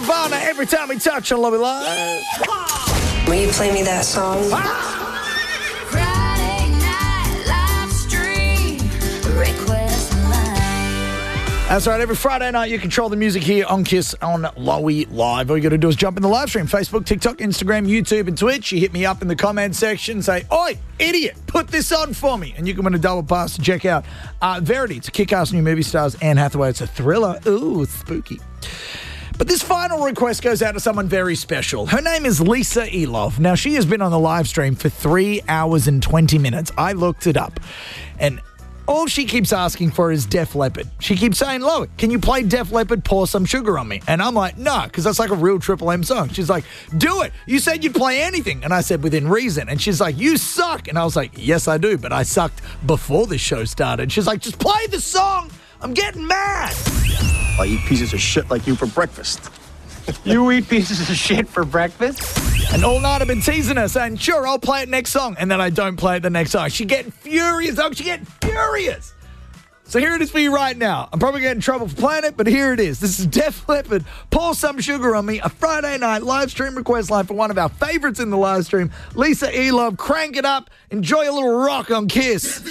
Nirvana, Every Time We Touch on Love It Live. Will you play me that song? Friday night live stream request line. That's right, every Friday night you control the music here on Kiss on Lowy Live. All you got to do is jump in the live stream, Facebook, TikTok, Instagram, YouTube and Twitch. You hit me up in the comment section, say, "Oi, idiot, put this on for me." And you can win a double pass to check out Verity. It's a kick-ass new movie, stars Anne Hathaway. It's a thriller. Ooh, it's spooky. But this final request goes out to someone very special. Her name is Lisa Elov. Now, she has been on the live stream for 3 hours and 20 minutes. I looked it up. And all she keeps asking for is Def Leppard. She keeps saying, "Look, can you play Def Leppard, Pour Some Sugar on Me?" And I'm like, no, because that's like a real Triple M song. She's like, "Do it. You said you'd play anything." And I said, "Within reason." And she's like, "You suck." And I was like, "Yes, I do, but I sucked before this show started." She's like, "Just play the song. I'm getting mad." I eat pieces of shit like you for breakfast. You eat pieces of shit for breakfast? And all night I've been teasing her, saying, "Sure, I'll play it next song." And then I don't play it the next song. She getting furious. Oh, she getting furious. So here it is for you right now. I'm probably getting in trouble for playing it, but here it is. This is Def Leppard, Pour Some Sugar on Me, a Friday night live stream request line for one of our favorites in the live stream, Lisa Elov. Crank it up. Enjoy a little rock on Kiss.